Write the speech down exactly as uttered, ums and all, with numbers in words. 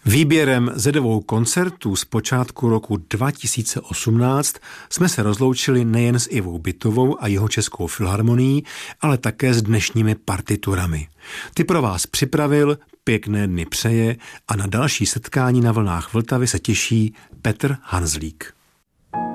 Výběrem ze dvou koncertů z počátku roku dva tisíce osmnáct jsme se rozloučili nejen s Ivou Bytovou a Jihočeskou filharmonií, ale také s dnešními partiturami. Ty pro vás připravil, pěkné dny přeje a na další setkání na vlnách Vltavy se těší Petr Hanzlík.